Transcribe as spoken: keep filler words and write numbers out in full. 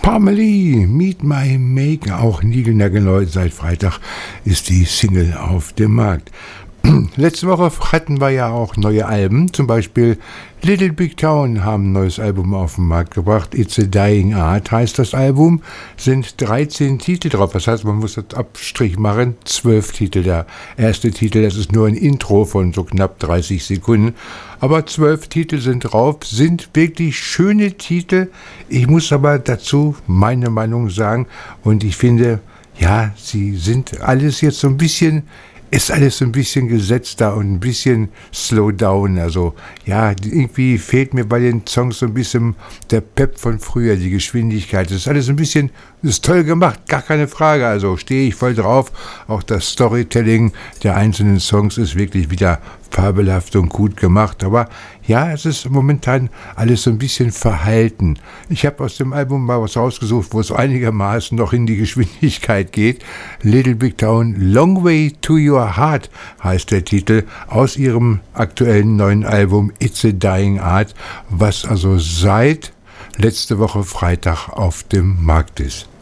Parmalee, Meet My Maker, auch niegelnagelneu seit Freitag ist die Single auf dem Markt. Letzte Woche hatten wir ja auch neue Alben, zum Beispiel Little Big Town haben ein neues Album auf den Markt gebracht. It's a Dying Art heißt das Album, sind dreizehn Titel drauf, das heißt, man muss das Abstrich machen, zwölf Titel. Der erste Titel, das ist nur ein Intro von so knapp dreißig Sekunden, aber zwölf Titel sind drauf, sind wirklich schöne Titel. Ich muss aber dazu meine Meinung sagen und ich finde, ja, sie sind alles jetzt so ein bisschen... ist alles so ein bisschen gesetzter und ein bisschen slow down. Also ja, irgendwie fehlt mir bei den Songs so ein bisschen der Pep von früher, die Geschwindigkeit. Das ist alles ein bisschen, das ist toll gemacht, gar keine Frage. Also stehe ich voll drauf. Auch das Storytelling der einzelnen Songs ist wirklich wieder fabelhaft und gut gemacht. Aber ja, es ist momentan alles so ein bisschen verhalten. Ich habe aus dem Album mal was rausgesucht, wo es einigermaßen noch in die Geschwindigkeit geht. Little Big Town, Long Way to Your Heart heißt der Titel aus ihrem aktuellen neuen Album It's a Dying Art, was also seit letzte Woche Freitag auf dem Markt ist.